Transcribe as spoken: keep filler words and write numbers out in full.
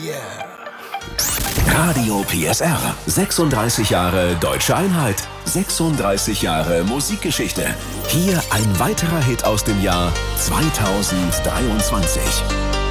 Radio P S R. sechsunddreißig Jahre Deutsche Einheit. sechsunddreißig Jahre Musikgeschichte. Hier ein weiterer Hit aus dem Jahr zweitausenddreiundzwanzig.